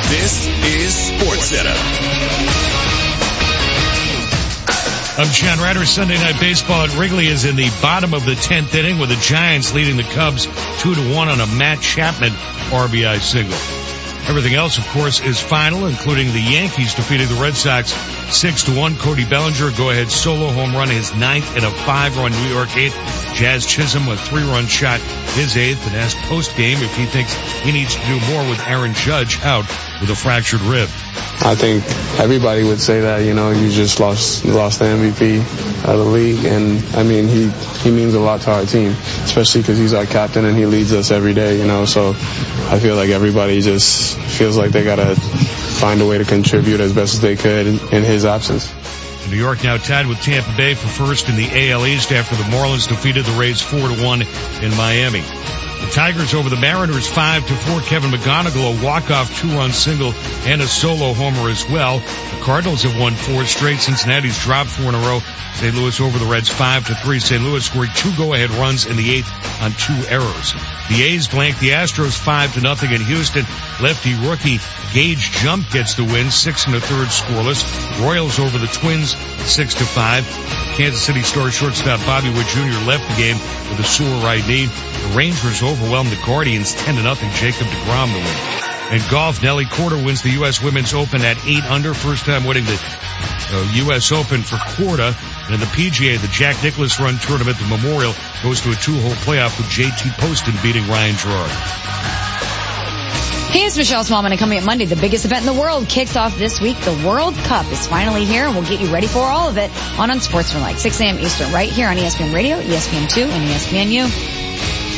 This is SportsCenter. I'm John Ryder. Sunday Night Baseball at Wrigley is in the bottom of the 10th inning with the Giants leading the Cubs 2-1 on a Matt Chapman RBI single. Everything else, of course, is final, including the Yankees defeating the Red Sox 6-1. Cody Bellinger, go-ahead solo home run, his 9th, and a 5-run New York 8th. Jazz Chisholm, a 3-run shot, his 8th, and asked post-game if he thinks he needs to do more with Aaron Judge out with a fractured rib. I think everybody would say that, you just lost the MVP of the league. And, I mean, he means a lot to our team, especially because he's our captain and he leads us every day, So I feel like everybody just feels like they got to find a way to contribute as best as they could in his absence. New York now tied with Tampa Bay for first in the AL East after the Marlins defeated the Rays 4-1 in Miami. The Tigers over the Mariners 5-4. Kevin McGonigal, a walk-off 2-run single and a solo homer as well. The Cardinals have won 4 straight. Cincinnati's dropped 4 in a row. St. Louis over the Reds 5-3. St. Louis scored 2 go-ahead runs in the 8th on 2 errors. The A's blanked the Astros 5-0 in Houston. Lefty rookie Gage Jump gets the win, 6 1/3 scoreless. Royals over the Twins 6-5. Kansas City star shortstop Bobby Witt Jr. left the game with a sore right knee. The Rangers overwhelmed the Guardians 10-0. Jacob deGrom to win. In golf, Nelly Korda wins the U.S. Women's Open at 8 under, first time winning the U.S. Open for Korda. And in the PGA, the Jack Nicklaus Run Tournament, the Memorial, goes to a 2-hole playoff with J.T. Poston beating Ryan Gerard. Hey, it's Michelle Smallman, and coming up Monday, the biggest event in the world kicks off this week. The World Cup is finally here, and we'll get you ready for all of it on Unsportsmanlike, 6 a.m. Eastern, right here on ESPN Radio, ESPN2, and ESPNU.